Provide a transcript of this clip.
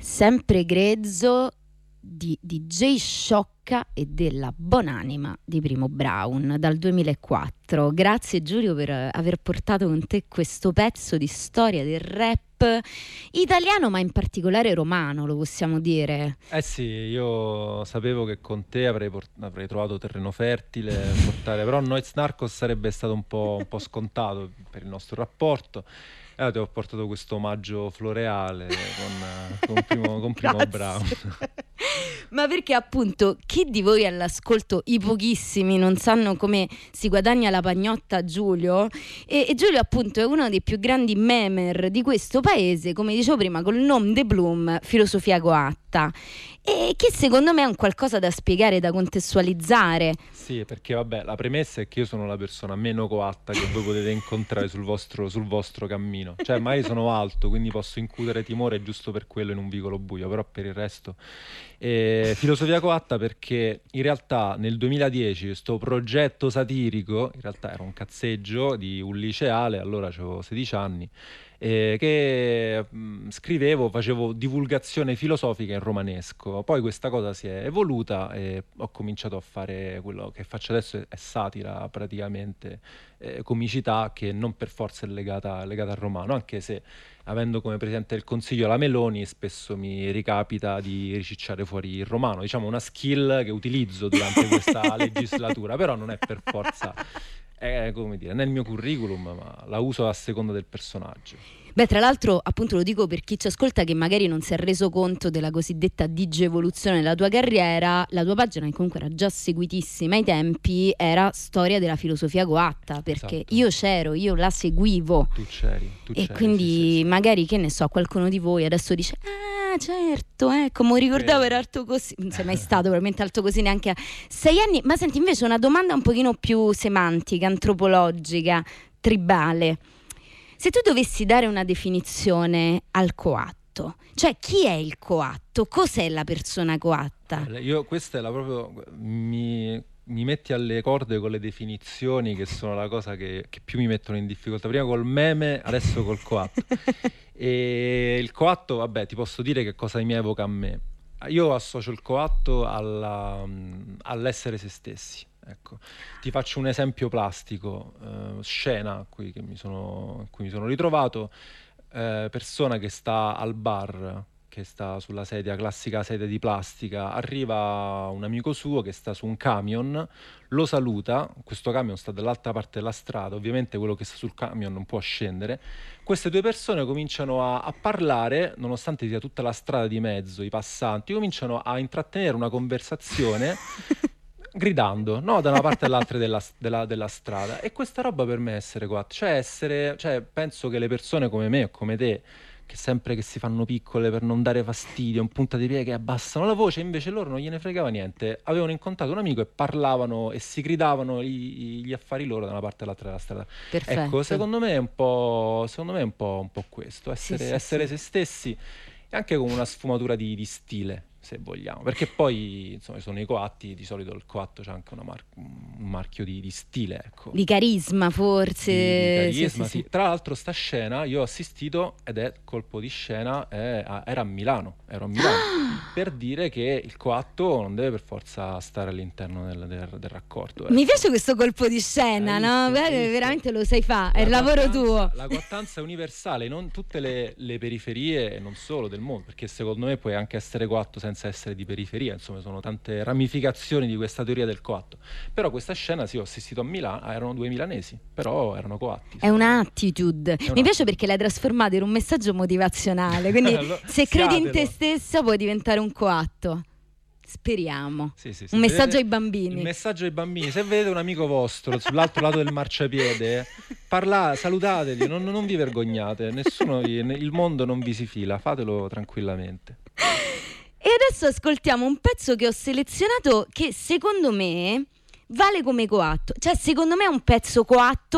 Sempre grezzo di DJ Sciocca e della Bonanima di Primo Brown dal 2004. Grazie Giulio per aver portato con te questo pezzo di storia del rap italiano, ma in particolare romano, lo possiamo dire. Sì, io sapevo che con te avrei trovato terreno fertile portare, però Noiz Narcos sarebbe stato un po' scontato per il nostro rapporto. Ti ho portato questo omaggio floreale con Primo Brown. Ma perché appunto chi di voi all'ascolto, i pochissimi, non sanno come si guadagna la pagnotta a Giulio, e Giulio appunto è uno dei più grandi memer di questo paese, come dicevo prima, col nom de plume Filosofia Coatta, e che secondo me è un qualcosa da spiegare, da contestualizzare. Sì, perché vabbè, la premessa è che io sono la persona meno coatta che voi potete incontrare sul vostro cammino. Cioè, magari sono alto, quindi posso incutere timore giusto per quello in un vicolo buio, però per il resto... Filosofia Coatta perché in realtà nel 2010 questo progetto satirico, in realtà era un cazzeggio di un liceale, allora avevo 16 anni, che scrivevo, facevo divulgazione filosofica in romanesco. Poi questa cosa si è evoluta e ho cominciato a fare quello che faccio adesso, è satira praticamente, comicità che non per forza è legata al romano, anche se avendo come Presidente del Consiglio la Meloni spesso mi ricapita di ricicciare fuori il romano, diciamo una skill che utilizzo durante questa legislatura, però non è per forza... come dire, nel mio curriculum, ma la uso a seconda del personaggio. Beh, tra l'altro, appunto, lo dico per chi ci ascolta che magari non si è reso conto della cosiddetta digievoluzione della tua carriera. La tua pagina, che comunque era già seguitissima ai tempi, era Storia della Filosofia Coatta, perché Esatto. io c'ero, io la seguivo. Tu c'eri, e quindi sì. magari, che ne so, qualcuno di voi adesso dice: ah, certo, come ricordavo era alto così. Non sei mai stato probabilmente alto così neanche a 6 anni. Ma senti, invece una domanda un pochino più semantica, antropologica, tribale. Se tu dovessi dare una definizione al coatto, cioè chi è il coatto? Cos'è la persona coatta? Io questa è la proprio... Mi metti alle corde con le definizioni, che sono la cosa che più mi mettono in difficoltà. Prima col meme, adesso col coatto. E il coatto, vabbè, ti posso dire che cosa mi evoca a me. Io associo il coatto all'essere se stessi. Ecco, ti faccio un esempio plastico, scena in cui mi sono ritrovato, persona che sta al bar, che sta sulla sedia, classica sedia di plastica, arriva un amico suo che sta su un camion, lo saluta, questo camion sta dall'altra parte della strada, ovviamente quello che sta sul camion non può scendere, queste due persone cominciano a parlare, nonostante sia tutta la strada di mezzo, i passanti, cominciano a intrattenere una conversazione gridando, no, da una parte all'altra della strada. E questa roba per me è essere coatto, cioè penso che le persone come me o come te, che sempre che si fanno piccole per non dare fastidio, un punta di piede che abbassano la voce, invece loro non gliene fregava niente, avevano incontrato un amico e parlavano e si gridavano gli affari loro da una parte all'altra della strada. Perfetto. Ecco, secondo me è un po' questo, essere se stessi, e anche con una sfumatura di stile, se vogliamo, perché poi insomma sono i coatti, di solito il coatto c'è anche un marchio di stile, ecco. Di carisma forse. Di carisma, sì. Tra l'altro sta scena io ho assistito, ed è colpo di scena, ero a Milano per dire che il coatto non deve per forza stare all'interno del raccordo. Mi piace questo colpo di scena, no? Veramente lo sai fare, è il lavoro tuo. La coattanza è universale, non tutte le periferie, non solo del mondo, perché secondo me puoi anche essere coatto senza essere di periferia, insomma sono tante ramificazioni di questa teoria del coatto. Però questa scena, sì, ho assistito a Milano, erano 2 milanesi, però erano coatti. È una attitude. Mi piace perché l'hai trasformata in un messaggio motivazionale, quindi se credi in te stessa puoi diventare un coatto. Speriamo. Sì, un messaggio ai bambini. Il messaggio ai bambini. Se vedete un amico vostro sull'altro lato del marciapiede, salutategli, non vi vergognate, il mondo non vi si fila, fatelo tranquillamente. E adesso ascoltiamo un pezzo che ho selezionato che secondo me vale come coatto. Cioè, secondo me è un pezzo coatto